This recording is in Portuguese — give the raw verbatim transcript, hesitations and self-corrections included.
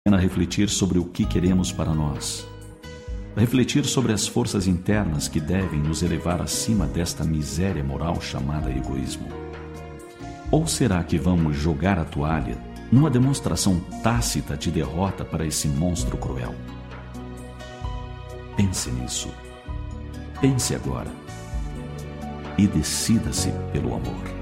pena refletir sobre o que queremos para nós. Refletir sobre as forças internas que devem nos elevar acima desta miséria moral chamada egoísmo. Ou será que vamos jogar a toalha numa demonstração tácita de derrota para esse monstro cruel? Pense nisso. Pense agora. E decida-se pelo amor.